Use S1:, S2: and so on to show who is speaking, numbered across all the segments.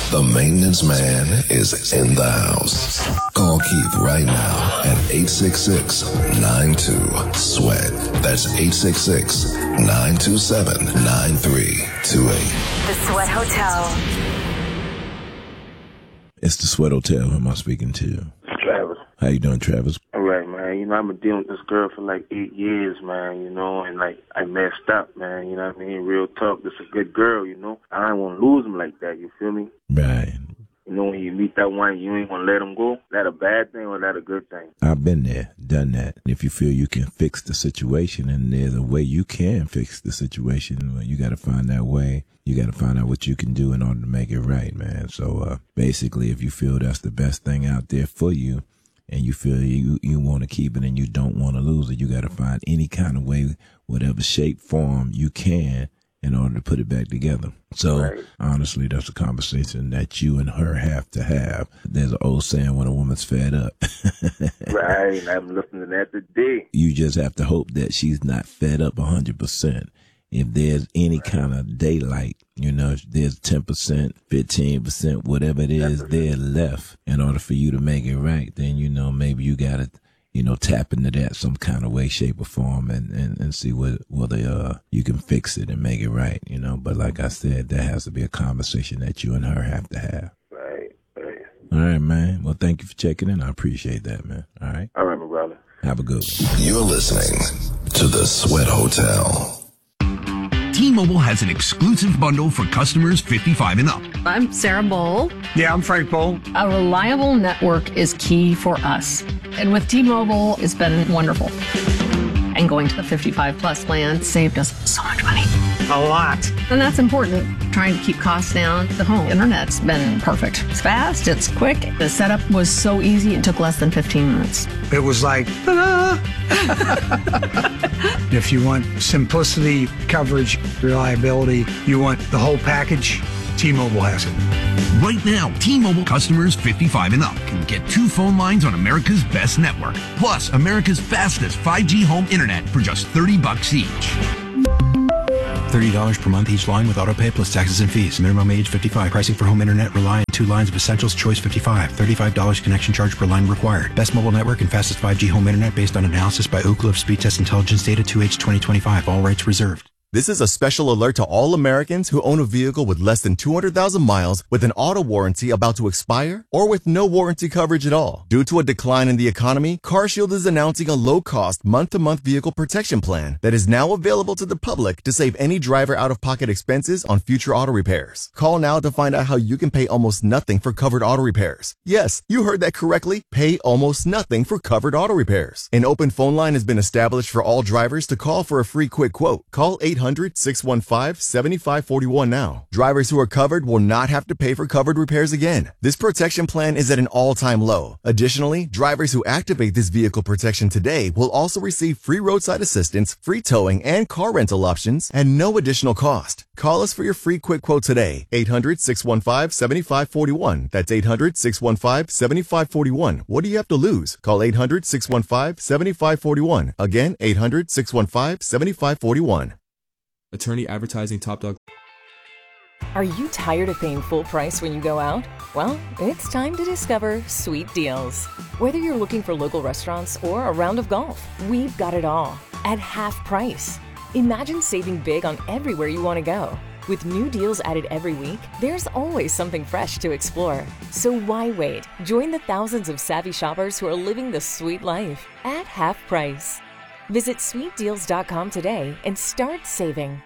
S1: The maintenance man is in the house. Call Keith right now at 866-92-SWEAT. That's 866-927-9328.
S2: The Sweat Hotel.
S3: It's the Sweat Hotel. Who am I speaking to?
S4: Travis.
S3: How you doing, Travis?
S4: All right, man. I've been dealing with this girl for like 8 years, man, and I messed up, man, you know what I mean? Real talk. This is a good girl, I don't want to lose him like that, you feel me?
S3: Right.
S4: When you meet that one, you ain't want to let him go. Is that a bad thing or is that a good thing?
S3: I've been there, done that. If you feel you can fix the situation and there's a way you can fix the situation, well, you got to find that way. You got to find out what you can do in order to make it right, man. So basically, if you feel that's the best thing out there for you and you feel you want to keep it and you don't want to lose it, you got to find any kind of way, whatever shape, form you can in order to put it back together. So,
S4: right.
S3: Honestly, that's a conversation that you and her have to have. There's an old saying when a woman's fed up.
S4: Right, I'm listening to that today.
S3: You just have to hope that she's not fed up 100%. If there's any kind of daylight, if there's 10%, 15%, whatever it is, they're left in order for you to make it right, then, maybe you got to, tap into that some kind of way, shape, or form and see whether you can fix it and make it right, But like I said, there has to be a conversation that you and her have to have.
S4: Right.
S3: All right, man. Well, thank you for checking in. I appreciate that, man. All right?
S4: All right, my brother.
S3: Have a good one.
S1: You're listening to The Sweat Hotel.
S5: T-Mobile has an exclusive bundle for customers 55 and up.
S6: I'm Sarah Bowl.
S7: Yeah, I'm Frank Bowl.
S6: A reliable network is key for us. And with T-Mobile, it's been wonderful. And going to the 55 plus plan saved us so much money.
S7: A lot.
S6: And that's important. Trying to keep costs down. The home internet's been perfect. It's fast, it's quick. The setup was so easy, it took less than 15 minutes.
S7: It was like, ta-da! If you want simplicity, coverage, reliability, you want the whole package, T-Mobile has it.
S5: Right now, T-Mobile customers 55 and up can get 2 phone lines on America's best network, plus America's fastest 5G home internet for just $30 each.
S8: $30 per month each line with autopay plus taxes and fees. Minimum age 55. Pricing for home internet rely on 2 lines of Essentials Choice 55. $35 connection charge per line required. Best mobile network and fastest 5G home internet based on analysis by Ookla of Speed Test Intelligence data 2H 2025. All rights reserved.
S9: This is a special alert to all Americans who own a vehicle with less than 200,000 miles with an auto warranty about to expire or with no warranty coverage at all. Due to a decline in the economy, CarShield is announcing a low-cost month-to-month vehicle protection plan that is now available to the public to save any driver out-of-pocket expenses on future auto repairs. Call now to find out how you can pay almost nothing for covered auto repairs. Yes, you heard that correctly. Pay almost nothing for covered auto repairs. An open phone line has been established for all drivers to call for a free quick quote. Call 800-615-7541 now. Drivers who are covered will not have to pay for covered repairs again. This protection plan is at an all-time low. Additionally, drivers who activate this vehicle protection today will also receive free roadside assistance, free towing, and car rental options at no additional cost. Call us for your free quick quote today. 800-615-7541. That's 800-615-7541. What do you have to lose? Call 800-615-7541. Again, 800-615-7541.
S10: Attorney advertising Top Dog.
S11: Are you tired of paying full price when you go out? Well, it's time to discover Sweet Deals. Whether you're looking for local restaurants or a round of golf, we've got it all at half price. Imagine saving big on everywhere you want to go. With new deals added every week, there's always something fresh to explore. So why wait? Join the thousands of savvy shoppers who are living the sweet life at half price. Visit sweetdeals.com today and start saving.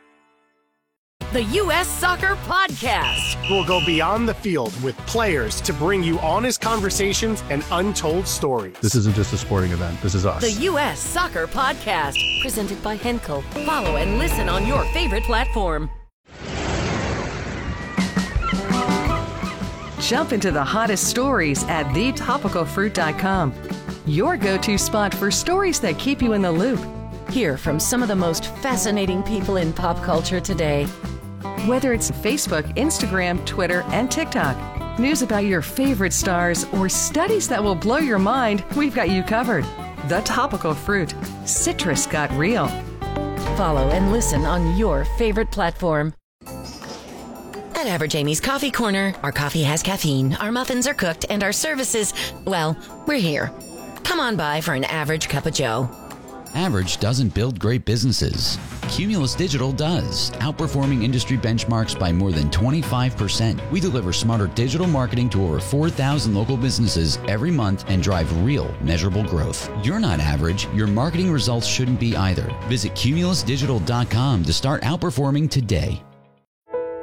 S2: The U.S. Soccer Podcast.
S12: We'll go beyond the field with players to bring you honest conversations and untold stories.
S13: This isn't just a sporting event. This is us.
S2: The U.S. Soccer Podcast. Presented by Henkel. Follow and listen on your favorite platform.
S14: Jump into the hottest stories at thetopicalfruit.com. Your go-to spot for stories that keep you in the loop.
S2: Hear from some of the most fascinating people in pop culture today.
S14: Whether it's Facebook, Instagram, Twitter, and TikTok, news about your favorite stars, or studies that will blow your mind, we've got you covered. The Topical Fruit. Citrus got real.
S2: Follow and listen on your favorite platform.
S15: At Average Amy's Coffee Corner, our coffee has caffeine, our muffins are cooked, and our services, well, we're here. Come on by for an average cup of joe.
S16: Average doesn't build great businesses. Cumulus Digital does, outperforming industry benchmarks by more than 25%. We deliver smarter digital marketing to over 4,000 local businesses every month and drive real, measurable growth. You're not average. Your marketing results shouldn't be either. Visit cumulusdigital.com to start outperforming today.